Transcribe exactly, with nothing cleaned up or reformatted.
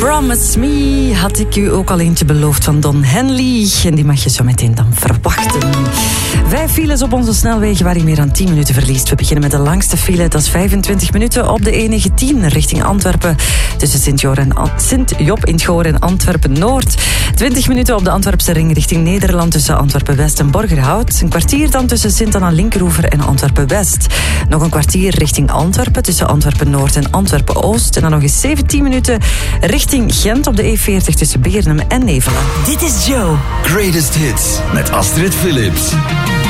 Promise Me had ik u ook al eentje beloofd van Don Henley. En die mag je zo meteen dan verwachten. Vijf files op onze snelwegen waar je meer dan tien minuten verliest. We beginnen met de langste file, dat is vijfentwintig minuten op de E negentien richting Antwerpen. Tussen Sint-Job in het Goor en Antwerpen-Noord. twintig minuten op de Antwerpse ring richting Nederland tussen Antwerpen-West en Borgerhout. Een kwartier dan tussen Sint-Anna-Linkeroever en Antwerpen-West. Nog een kwartier richting Antwerpen tussen Antwerpen-Noord en Antwerpen-Oost. En dan nog eens zeventien minuten richting Gent op de E veertig tussen Beernem en Nevelen. Dit is Joe. Greatest Hits met Astrid Philips.